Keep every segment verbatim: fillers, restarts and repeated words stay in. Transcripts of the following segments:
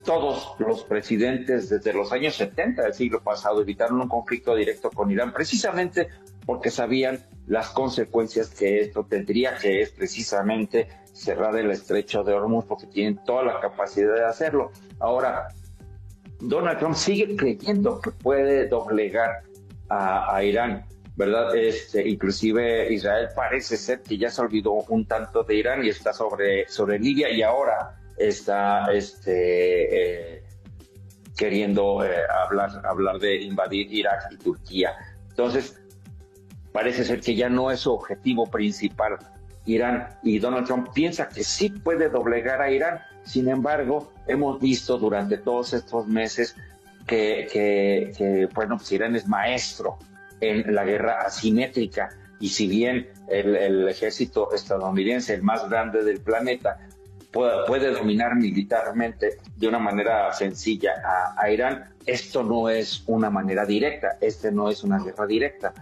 todos los presidentes desde los años setenta del siglo pasado evitaron un conflicto directo con Irán, precisamente porque sabían las consecuencias que esto tendría, que es precisamente cerrar el estrecho de Hormuz, porque tienen toda la capacidad de hacerlo. Ahora, Donald Trump sigue creyendo que puede doblegar a, a Irán, ¿verdad? Este, inclusive Israel parece ser que ya se olvidó un tanto de Irán y está sobre, sobre Libia, y ahora está este, eh, queriendo eh, hablar, hablar de invadir Irak y Turquía. Entonces, parece ser que ya no es su objetivo principal Irán, y Donald Trump piensa que sí puede doblegar a Irán. Sin embargo, hemos visto durante todos estos meses que, que, que bueno, pues Irán es maestro en la guerra asimétrica, y si bien el, el ejército estadounidense, el más grande del planeta, puede, puede dominar militarmente de una manera sencilla a, a Irán, esto no es una manera directa, este no es una guerra directa.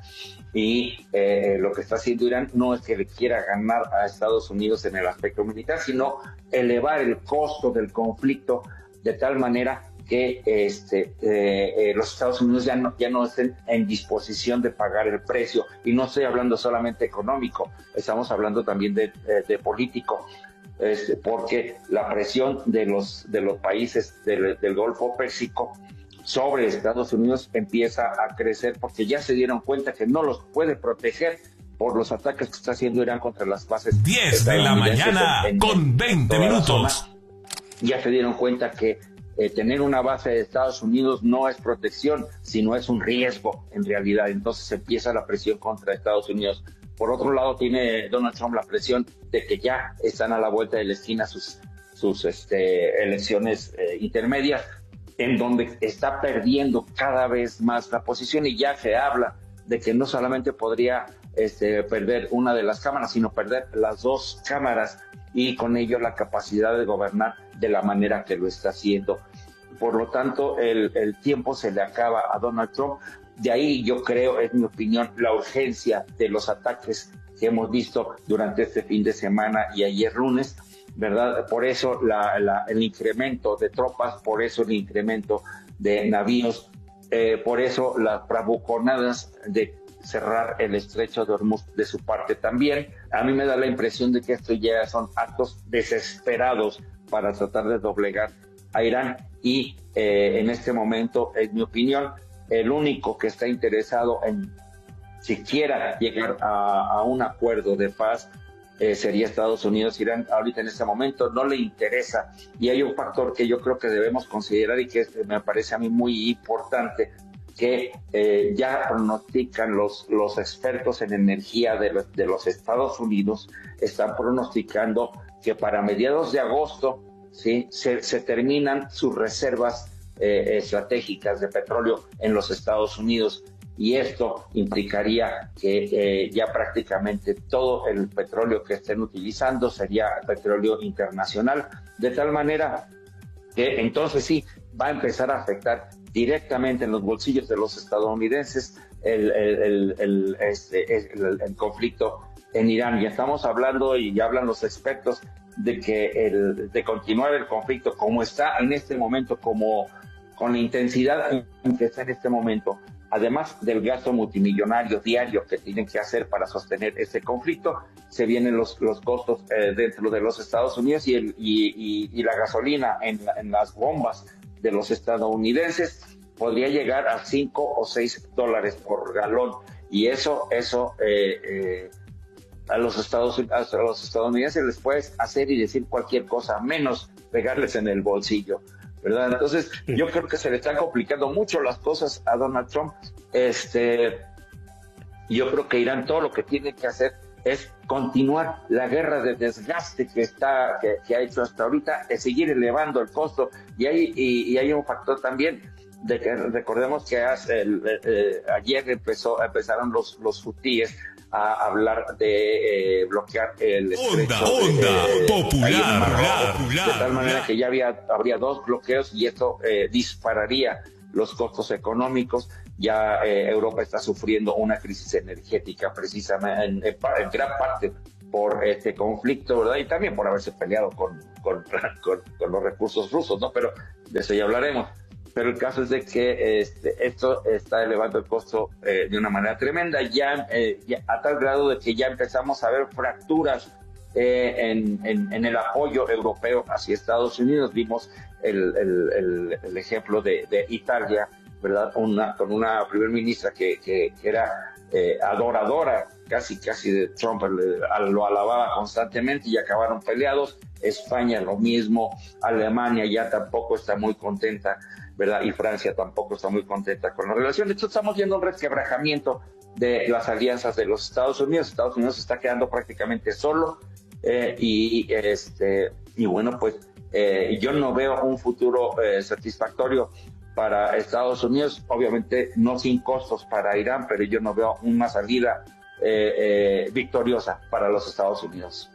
Y eh, lo que está haciendo Irán no es que le quiera ganar a Estados Unidos en el aspecto militar, sino elevar el costo del conflicto de tal manera que este, eh, eh, los Estados Unidos ya no, ya no estén en disposición de pagar el precio. Y no estoy hablando solamente económico, estamos hablando también de, de, de político, este, porque la presión de los, de los países del, del Golfo Pérsico sobre Estados Unidos empieza a crecer, porque ya se dieron cuenta que no los puede proteger por los ataques que está haciendo Irán contra las bases. diez de la mañana en, en, con veinte minutos. Ya se dieron cuenta que eh, tener una base de Estados Unidos no es protección, sino es un riesgo en realidad. Entonces empieza la presión contra Estados Unidos. Por otro lado, tiene Donald Trump la presión de que ya están a la vuelta de la esquina sus, sus este, elecciones eh, intermedias, en donde está perdiendo cada vez más la posición, y ya se habla de que no solamente podría este, perder una de las cámaras, sino perder las dos cámaras, y con ello la capacidad de gobernar de la manera que lo está haciendo. Por lo tanto, el, el tiempo se le acaba a Donald Trump. De ahí yo creo, es mi opinión, la urgencia de los ataques que hemos visto durante este fin de semana y ayer lunes, ¿verdad? Por eso la, la, el incremento de tropas, por eso el incremento de navíos, eh, por eso las bravuconadas de cerrar el estrecho de Hormuz de su parte también. A mí me da la impresión de que esto ya son actos desesperados para tratar de doblegar a Irán, y eh, en este momento, en mi opinión, el único que está interesado en siquiera llegar a, a un acuerdo de paz Eh, sería Estados Unidos. Irán ahorita en este momento no le interesa, y hay un factor que yo creo que debemos considerar y que es, me parece a mí muy importante, que eh, ya pronostican los, los expertos en energía de los, de los Estados Unidos, están pronosticando que para mediados de agosto, ¿sí?, se, se terminan sus reservas eh, estratégicas de petróleo en los Estados Unidos. Y esto implicaría que eh, ya prácticamente todo el petróleo que estén utilizando sería petróleo internacional, de tal manera que entonces sí va a empezar a afectar directamente en los bolsillos de los estadounidenses el, el, el, el, este, el, el conflicto en Irán. Y estamos hablando, y ya hablan los expertos, de que el, de continuar el conflicto como está en este momento, como con la intensidad en que está en este momento, además del gasto multimillonario diario que tienen que hacer para sostener este conflicto, se vienen los, los costos eh, dentro de los Estados Unidos, y, el, y, y, y la gasolina en, la, en las bombas de los estadounidenses podría llegar a cinco o seis dólares por galón. Y eso, eso eh, eh, a, los Estados, a los estadounidenses les puedes hacer y decir cualquier cosa, menos pegarles en el bolsillo, ¿verdad? Entonces, yo creo que se le están complicando mucho las cosas a Donald Trump. Este, yo creo que Irán todo lo que tiene que hacer es continuar la guerra de desgaste que está que, que ha hecho hasta ahorita, es seguir elevando el costo. Y hay y, y hay un factor también de que recordemos que hace el, eh, ayer empezó empezaron los los hutíes a hablar de eh, bloquear el estrecho onda, onda, de, popular, Marruecos, popular, de tal manera que ya había habría dos bloqueos, y esto eh, dispararía los costos económicos. Ya eh, Europa está sufriendo una crisis energética precisamente en, en, en gran parte por este conflicto, ¿verdad? Y también por haberse peleado con, con, con, con los recursos rusos, ¿no? Pero de eso ya hablaremos. Pero el caso es de que este, esto está elevando el costo eh, de una manera tremenda, ya, eh, ya a tal grado de que ya empezamos a ver fracturas eh, en, en, en el apoyo europeo hacia Estados Unidos. Vimos el, el, el, el ejemplo de, de Italia, ¿verdad? Una, con una primer ministra que, que, que era eh, adoradora casi casi de Trump, le, lo alababa constantemente y acabaron peleados. España lo mismo, Alemania ya tampoco está muy contenta, ¿verdad? Y Francia tampoco está muy contenta con la relación. De hecho, estamos viendo un resquebrajamiento de las alianzas de los Estados Unidos. Estados Unidos se está quedando prácticamente solo eh, y, este, y bueno, pues eh, yo no veo un futuro eh, satisfactorio para Estados Unidos, obviamente no sin costos para Irán, pero yo no veo una salida eh, eh, victoriosa para los Estados Unidos.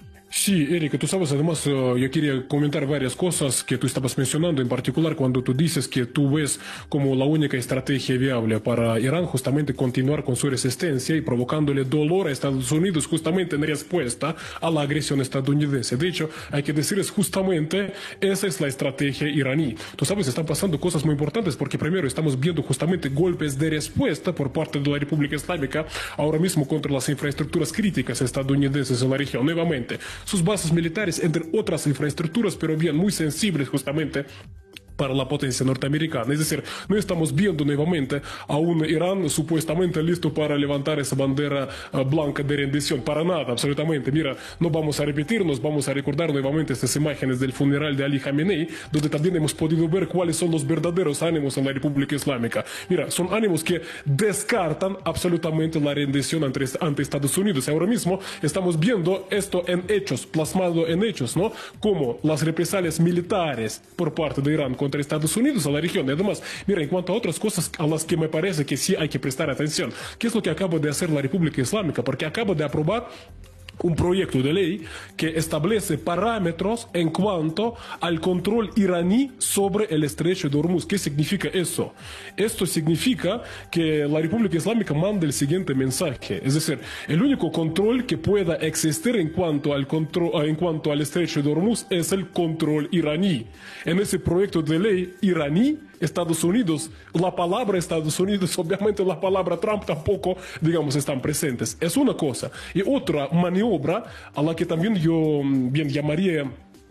Sí, Erika, tú sabes, además uh, yo quería comentar varias cosas que tú estabas mencionando, en particular cuando tú dices que tú ves como la única estrategia viable para Irán justamente continuar con su resistencia y provocándole dolor a Estados Unidos justamente en respuesta a la agresión estadounidense. De hecho, hay que decir es justamente esa es la estrategia iraní. Tú sabes, están pasando cosas muy importantes porque primero estamos viendo justamente golpes de respuesta por parte de la República Islámica ahora mismo contra las infraestructuras críticas estadounidenses en la región nuevamente. Sus bases militares, entre otras infraestructuras, pero bien muy sensibles justamente para la potencia norteamericana. Es decir, no estamos viendo nuevamente a un Irán supuestamente listo para levantar esa bandera uh, blanca de rendición. Para nada, absolutamente. Mira, no vamos a repetirnos, vamos a recordar nuevamente estas imágenes del funeral de Ali Khamenei, donde también hemos podido ver cuáles son los verdaderos ánimos en la República Islámica. Mira, son ánimos que descartan absolutamente la rendición ante, ante Estados Unidos. Ahora mismo estamos viendo esto en hechos, plasmado en hechos, ¿no? Como las represalias militares por parte de Irán contra Estados Unidos a la región. Y además, mira, en cuanto a otras cosas a las que me parece que sí hay que prestar atención, ¿qué es lo que acaba de hacer la República Islámica? Porque acaba de aprobar un proyecto de ley que establece parámetros en cuanto al control iraní sobre el estrecho de Hormuz. ¿Qué significa eso? Esto significa que la República Islámica manda el siguiente mensaje, es decir, el único control que pueda existir en cuanto al, control, en cuanto al estrecho de Hormuz es el control iraní. En ese proyecto de ley iraní, Estados Unidos, la palabra Estados Unidos, obviamente la palabra Trump tampoco, digamos, están presentes. Es una cosa. Y otra maniobra a la que también yo bien llamaría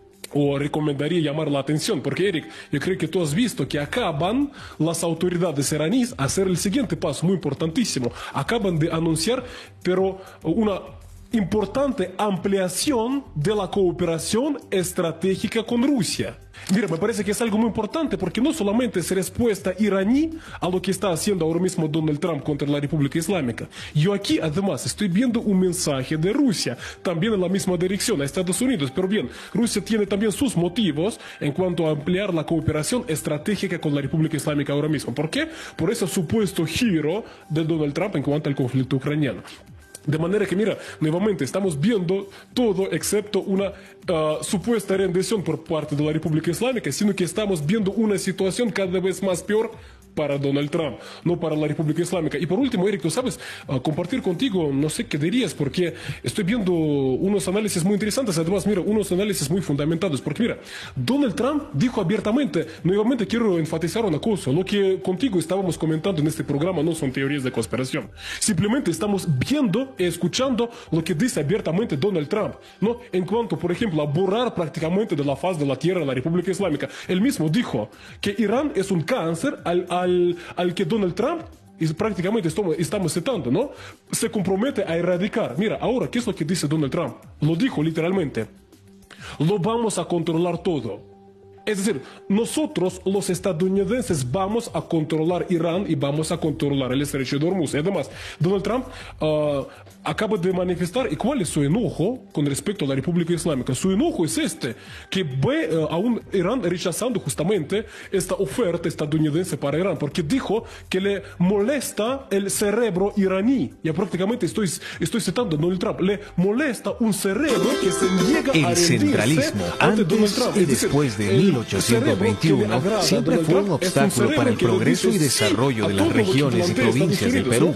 o recomendaría llamar la atención, porque Eric, yo creo que tú has visto que acaban las autoridades iraníes a hacer el siguiente paso muy importantísimo. Acaban de anunciar, pero una importante ampliación de la cooperación estratégica con Rusia. Mira, me parece que es algo muy importante porque no solamente es respuesta iraní a lo que está haciendo ahora mismo Donald Trump contra la República Islámica. Yo aquí además estoy viendo un mensaje de Rusia, también en la misma dirección, a Estados Unidos. Pero bien, Rusia tiene también sus motivos en cuanto a ampliar la cooperación estratégica con la República Islámica ahora mismo. ¿Por qué? Por ese supuesto giro de Donald Trump en cuanto al conflicto ucraniano. De manera que, mira, nuevamente estamos viendo todo excepto una uh, supuesta rendición por parte de la República Islámica, sino que estamos viendo una situación cada vez más peor para Donald Trump, no para la República Islámica. Y por último, Eric, tú sabes, uh, compartir contigo, no sé qué dirías, porque estoy viendo unos análisis muy interesantes, además, mira, unos análisis muy fundamentados, porque mira, Donald Trump dijo abiertamente, nuevamente quiero enfatizar una cosa, lo que contigo estábamos comentando en este programa no son teorías de conspiración, simplemente estamos viendo y escuchando lo que dice abiertamente Donald Trump, ¿no? En cuanto, por ejemplo, a borrar prácticamente de la faz de la tierra la República Islámica. Él mismo dijo que Irán es un cáncer al, al Al, al que Donald Trump, y prácticamente estamos, estamos citando, ¿no? Se compromete a erradicar. Mira, ahora, ¿qué es lo que dice Donald Trump? Lo dijo literalmente. Lo vamos a controlar todo. Es decir, nosotros los estadounidenses vamos a controlar Irán y vamos a controlar el estrecho de Hormuz. Y además, Donald Trump uh, acaba de manifestar, ¿y cuál es su enojo con respecto a la República Islámica? Su enojo es este, que ve uh, a un Irán rechazando justamente esta oferta estadounidense para Irán, porque dijo que le molesta el cerebro iraní. Ya prácticamente estoy, estoy citando a Donald Trump, le molesta un cerebro que se niega el a rendirse centralismo ante antes Donald Trump. y Es decir, después de el, mil mil ochocientos veintiuno siempre fue un obstáculo para el progreso y desarrollo de las regiones y provincias del Perú.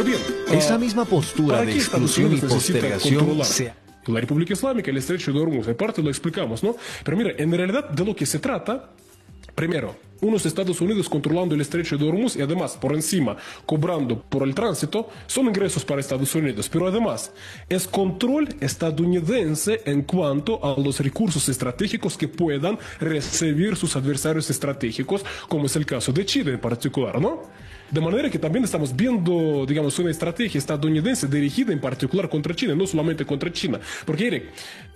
Esa misma postura de exclusión y postergación se... La República Islámica, el Estrecho de Hormuz, en parte lo explicamos, ¿no? Pero mira, en realidad de lo que se trata, primero, unos Estados Unidos controlando el Estrecho de Hormuz y además por encima cobrando por el tránsito, son ingresos para Estados Unidos, pero además es control estadounidense en cuanto a los recursos estratégicos que puedan recibir sus adversarios estratégicos, como es el caso de China en particular, ¿no? De manera que también estamos viendo, digamos, una estrategia estadounidense dirigida en particular contra China, no solamente contra China. Porque, Eric,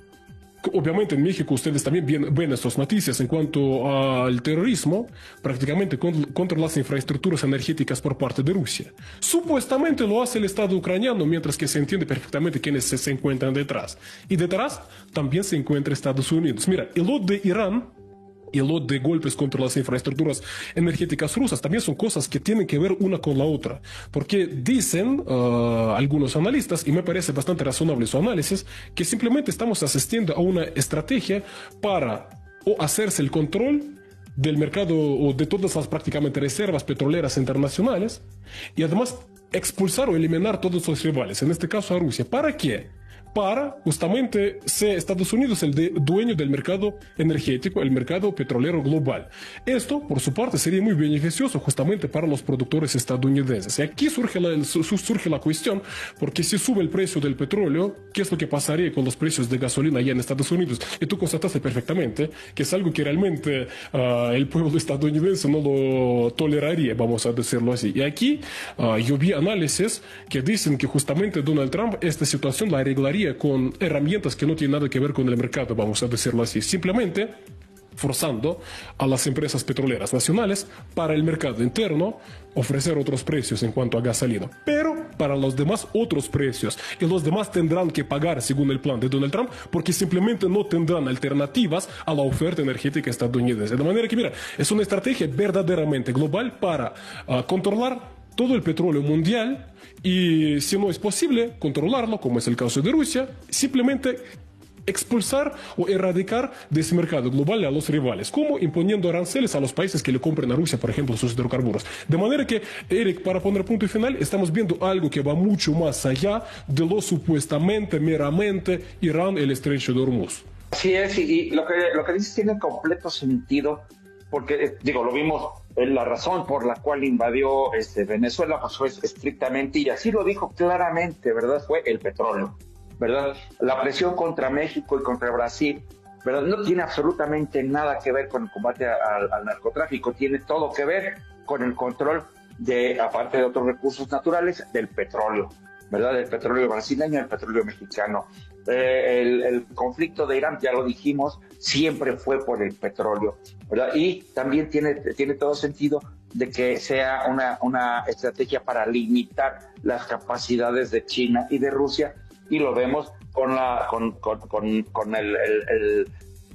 obviamente en México ustedes también ven, ven estas noticias en cuanto al terrorismo, prácticamente con, contra las infraestructuras energéticas por parte de Rusia. Supuestamente lo hace el Estado ucraniano, mientras que se entiende perfectamente quiénes se, se encuentran detrás. Y detrás también se encuentra Estados Unidos. Mira, el lot de Irán y el lot de golpes contra las infraestructuras energéticas rusas también son cosas que tienen que ver una con la otra. Porque dicen uh, algunos analistas, y me parece bastante razonable su análisis, que simplemente estamos asistiendo a una estrategia para o hacerse el control del mercado o de todas las prácticamente reservas petroleras internacionales y además expulsar o eliminar todos los rivales, en este caso a Rusia. ¿Para qué? Para justamente ser Estados Unidos el de, dueño del mercado energético, el mercado petrolero global. Esto, por su parte, sería muy beneficioso justamente para los productores estadounidenses. Y aquí surge la, surge la cuestión, porque si sube el precio del petróleo, ¿qué es lo que pasaría con los precios de gasolina allá en Estados Unidos? Y tú constataste perfectamente que es algo que realmente uh, el pueblo estadounidense no lo toleraría, vamos a decirlo así. Y aquí uh, yo vi análisis que dicen que justamente Donald Trump esta situación la arreglaría con herramientas que no tienen nada que ver con el mercado, vamos a decirlo así, simplemente forzando a las empresas petroleras nacionales para el mercado interno ofrecer otros precios en cuanto a gasolina, pero para los demás otros precios, y los demás tendrán que pagar según el plan de Donald Trump porque simplemente no tendrán alternativas a la oferta energética estadounidense. De manera que mira, es una estrategia verdaderamente global para uh, controlar todo el petróleo mundial y, si no es posible controlarlo, como es el caso de Rusia, simplemente expulsar o erradicar de ese mercado global a los rivales, como imponiendo aranceles a los países que le compren a Rusia, por ejemplo, sus hidrocarburos. De manera que, Eric, para poner punto y final, estamos viendo algo que va mucho más allá de lo supuestamente, meramente, Irán, el Estrecho de Hormuz. Así es, y, y lo que, lo que dices tiene completo sentido, porque, digo, lo vimos, la razón por la cual invadió este, Venezuela pues fue estrictamente, y así lo dijo claramente, ¿verdad? Fue el petróleo, ¿verdad? La presión contra México y contra Brasil, ¿verdad? No tiene absolutamente nada que ver con el combate al, al narcotráfico, tiene todo que ver con el control de, aparte de otros recursos naturales, del petróleo, ¿verdad? Del petróleo brasileño, el petróleo mexicano. Eh, el, el conflicto de Irán, ya lo dijimos, siempre fue por el petróleo, ¿verdad? Y también tiene, tiene todo sentido de que sea una, una estrategia para limitar las capacidades de China y de Rusia, y lo vemos con la con, con, con, con el, el, el,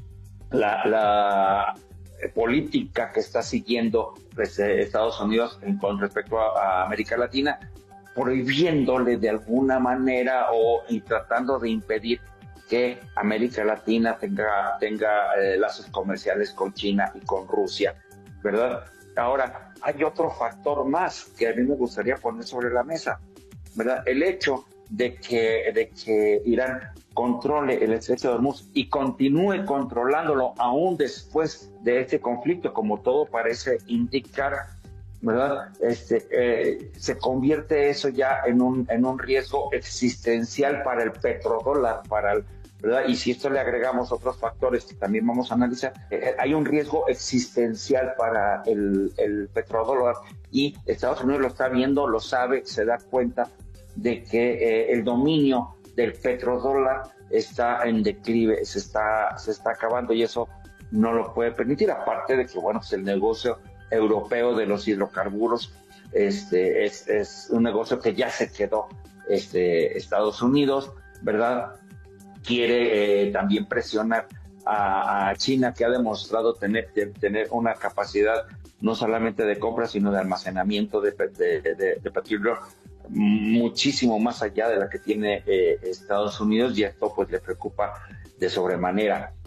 la, la política que está siguiendo pues, Estados Unidos en, con respecto a, a América Latina, prohibiéndole de alguna manera o y tratando de impedir que América Latina tenga, tenga eh, lazos comerciales con China y con Rusia, ¿verdad? Ahora, hay otro factor más que a mí me gustaría poner sobre la mesa, ¿verdad? El hecho de que, de que Irán controle el Estrecho de Hormuz y continúe controlándolo aún después de este conflicto, como todo parece indicar, ¿verdad? Este, eh, se convierte eso ya en un, en un riesgo existencial para el petrodólar, para el, ¿verdad? Y si esto le agregamos otros factores que también vamos a analizar, eh, hay un riesgo existencial para el, el petrodólar, y Estados Unidos lo está viendo, lo sabe, se da cuenta de que eh, el dominio del petrodólar está en declive, se está, se está acabando, y eso no lo puede permitir, aparte de que, bueno, pues el negocio europeo de los hidrocarburos este, es, es un negocio que ya se quedó este, Estados Unidos, ¿verdad? Quiere eh, también presionar a, a China, que ha demostrado tener, de, tener una capacidad no solamente de compra, sino de almacenamiento de, de, de, de petróleo muchísimo más allá de la que tiene eh, Estados Unidos, y esto pues le preocupa de sobremanera.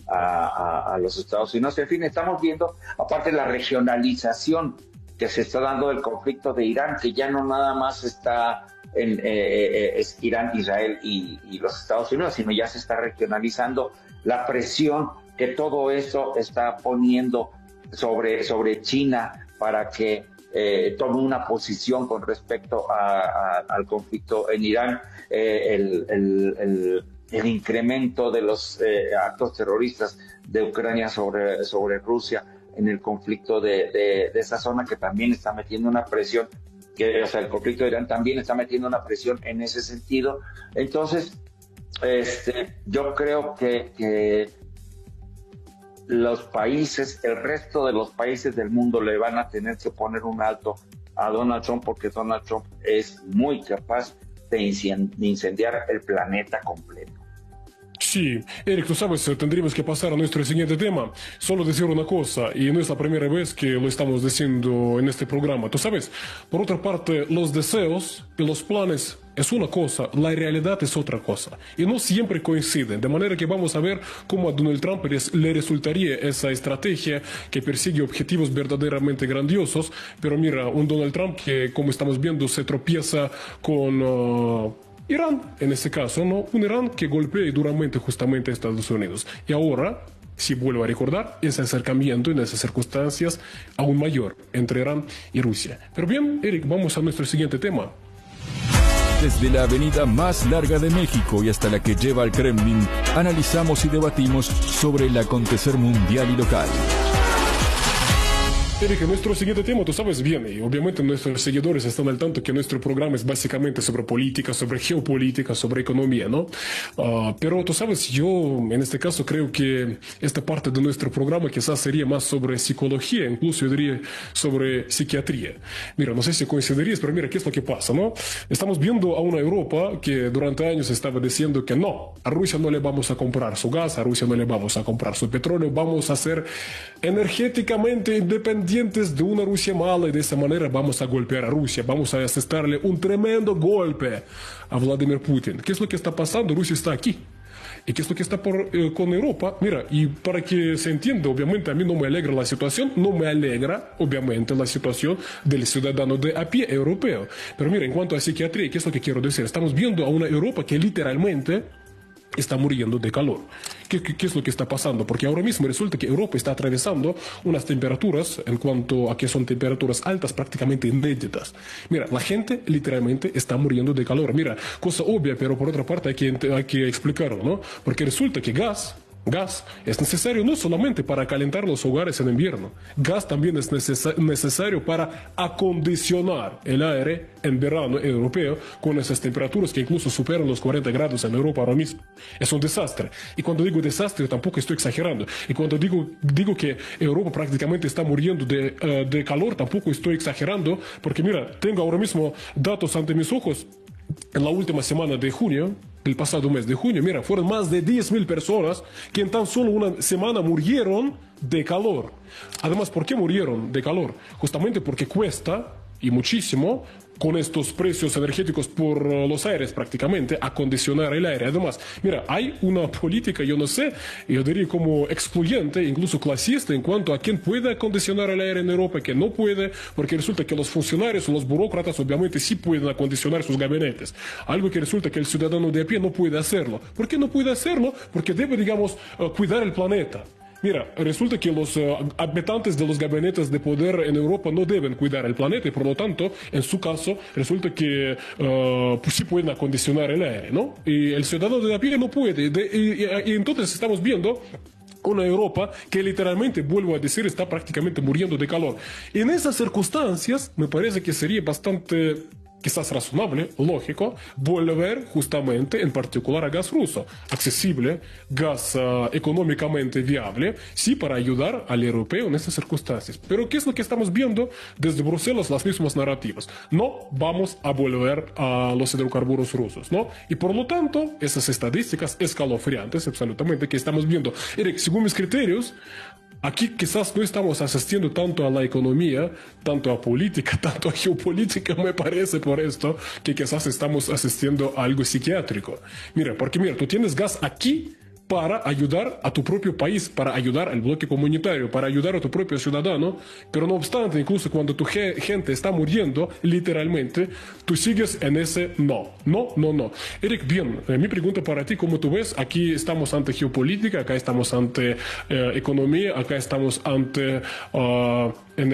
a, a, a los Estados Unidos. En fin, estamos viendo, aparte la regionalización que se está dando del conflicto de Irán, que ya no nada más está en eh, es Irán, Israel y, y los Estados Unidos, sino ya se está regionalizando la presión que todo eso está poniendo sobre, sobre China para que eh, tome una posición con respecto a, a, al conflicto en Irán, eh, el, el, el, el incremento de los eh, actos terroristas de Ucrania sobre, sobre Rusia en el conflicto de, de, de esa zona, que también está metiendo una presión, que, o sea, el conflicto de Irán también está metiendo una presión en ese sentido. Entonces, este, yo creo que, que los países, el resto de los países del mundo le van a tener que poner un alto a Donald Trump, porque Donald Trump es muy capaz de incendiar el planeta completo. Sí, Eric, tú sabes, tendríamos que pasar a nuestro siguiente tema. Solo decir una cosa, y no es la primera vez que lo estamos diciendo en este programa. Tú sabes, por otra parte, los deseos y los planes es una cosa, la realidad es otra cosa. Y no siempre coinciden, de manera que vamos a ver cómo a Donald Trump le resultaría esa estrategia que persigue objetivos verdaderamente grandiosos. Pero mira, un Donald Trump que, como estamos viendo, se tropieza con... Uh, Irán, en este caso, ¿no? Un Irán que golpea duramente justamente a Estados Unidos. Y ahora, si vuelvo a recordar, ese acercamiento en esas circunstancias aún mayor entre Irán y Rusia. Pero bien, Eric, vamos a nuestro siguiente tema. Desde la avenida más larga de México y hasta la que lleva al Kremlin, analizamos y debatimos sobre el acontecer mundial y local. Eric, nuestro siguiente tema, tú sabes bien, y obviamente nuestros seguidores están al tanto que nuestro programa es básicamente sobre política, sobre geopolítica, sobre economía, ¿no? Uh, pero tú sabes, yo en este caso creo que esta parte de nuestro programa quizás sería más sobre psicología, incluso yo diría sobre psiquiatría. Mira, no sé si coincidirías, pero mira, ¿qué es lo que pasa, no? Estamos viendo a una Europa que durante años estaba diciendo que no, a Rusia no le vamos a comprar su gas, a Rusia no le vamos a comprar su petróleo, vamos a ser energéticamente independientes de una Rusia mala y de esa manera vamos a golpear a Rusia, vamos a asestarle un tremendo golpe a Vladimir Putin. ¿Qué es lo que está pasando? Rusia está aquí. ¿Y qué es lo que está por, eh, con Europa? Mira, y para que se entienda, obviamente a mí no me alegra la situación, no me alegra, obviamente, la situación del ciudadano de a pie europeo. Pero mira, en cuanto a psiquiatría, ¿qué es lo que quiero decir? Estamos viendo a una Europa que literalmente está muriendo de calor. ¿Qué, qué, ¿Qué es lo que está pasando? Porque ahora mismo resulta que Europa está atravesando unas temperaturas, en cuanto a que son temperaturas altas, prácticamente inéditas. Mira, la gente literalmente está muriendo de calor. Mira, cosa obvia, pero por otra parte hay que, hay que explicarlo, ¿no? Porque resulta que gas... Gas es necesario no solamente para calentar los hogares en invierno, gas también es neces necesario para acondicionar el aire en verano europeo con esas temperaturas que incluso superan los cuarenta grados en Europa ahora mismo. Es un desastre. Y cuando digo desastre tampoco estoy exagerando. Y cuando digo, digo que Europa prácticamente está muriendo de, uh, de calor, tampoco estoy exagerando, porque mira, tengo ahora mismo datos ante mis ojos. En la última semana de junio, el pasado mes de junio, mira, fueron más de diez mil personas que en tan solo una semana murieron de calor. Además, ¿por qué murieron de calor? Justamente porque cuesta, y muchísimo, con estos precios energéticos por los aires prácticamente, acondicionar el aire. Además, mira, hay una política, yo no sé, yo diría como excluyente, incluso clasista, en cuanto a quién puede acondicionar el aire en Europa, que no puede, porque resulta que los funcionarios o los burócratas obviamente sí pueden acondicionar sus gabinetes. Algo que resulta que el ciudadano de a pie no puede hacerlo. ¿Por qué no puede hacerlo? Porque debe, digamos, uh, cuidar el planeta. Mira, resulta que los uh, habitantes de los gabinetes de poder en Europa no deben cuidar el planeta y por lo tanto, en su caso, resulta que uh, pues sí pueden acondicionar el aire, ¿no? Y el ciudadano de a pie no puede. De, y, y, y entonces estamos viendo una Europa que literalmente, vuelvo a decir, está prácticamente muriendo de calor. En esas circunstancias, me parece que sería bastante... quizás razonable, lógico, volver justamente en particular a gas ruso, accesible, gas uh, económicamente viable, sí, para ayudar al europeo en estas circunstancias. Pero ¿qué es lo que estamos viendo desde Bruselas? Las mismas narrativas. No vamos a volver a los hidrocarburos rusos, ¿no? Y por lo tanto, esas estadísticas escalofriantes, absolutamente, que estamos viendo. Eric, según mis criterios, aquí quizás no estamos asistiendo tanto a la economía, tanto a política, tanto a geopolítica, me parece por esto, que quizás estamos asistiendo a algo psiquiátrico. Mira, porque mira, tú tienes gas aquí, para ayudar a tu propio país, para ayudar al bloque comunitario, para ayudar a tu propio ciudadano, pero no obstante, incluso cuando tu gente está muriendo, literalmente, tú sigues en ese no, no, no, no. Eric, bien, eh, mi pregunta para ti, como tú ves, aquí estamos ante geopolítica, acá estamos ante eh, economía, acá estamos ante uh,